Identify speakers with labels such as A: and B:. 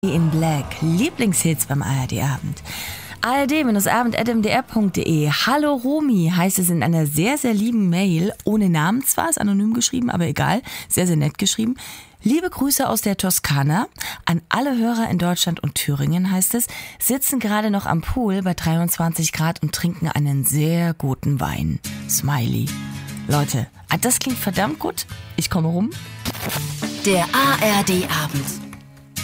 A: In Black, Lieblingshits beim ARD-Abend. ard-abend.mdr.de. Hallo Romy, heißt es in einer sehr, sehr lieben Mail. Ohne Namen zwar, ist anonym geschrieben, aber egal. Sehr, sehr nett geschrieben. Liebe Grüße aus der Toskana an alle Hörer in Deutschland und Thüringen, heißt es, sitzen gerade noch am Pool bei 23 Grad und trinken einen sehr guten Wein. Smiley. Leute, das klingt verdammt gut. Ich komme rum.
B: Der ARD-Abend.